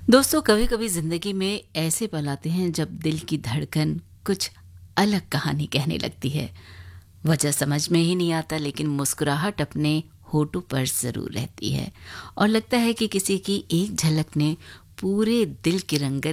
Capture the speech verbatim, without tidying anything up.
दोस्तों, कभी कभी जिंदगी में ऐसे पल आते हैं जब दिल की धड़कन कुछ अलग कहानी कहने लगती है। वजह समझ में ही नहीं आता, लेकिन मुस्कुराहट अपने होठों पर जरूर रहती है और लगता है कि किसी की एक झलक ने पूरे दिल की रंगत